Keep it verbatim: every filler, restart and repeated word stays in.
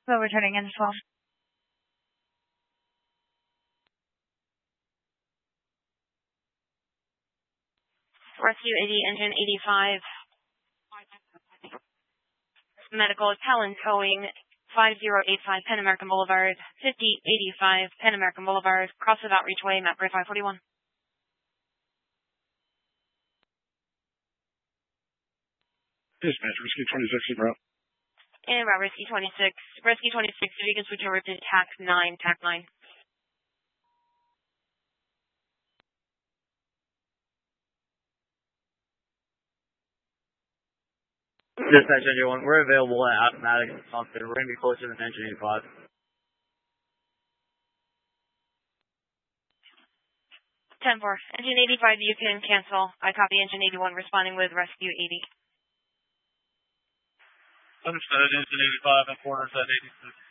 So returning in twelve. Rescue eighty, engine eighty-five. Medical Talon towing five zero eight five Pan American Boulevard, fifty eighty-five Pan American Boulevard, cross of Outreach Way, map grade five forty-one. Dispatch, Rescue twenty-six is route. And route Rescue twenty-six. Rescue twenty-six, if you can switch over to T A C nine, T A C nine. Dispatch engine one, we're available at Appomattox and Thompson. We're going to be closer than engine eighty-five. ten four. Engine eighty-five, you can cancel. I copy engine eighty-one, responding with Rescue eighty. Understood. Engine eighty-five and quarters at eighty-six.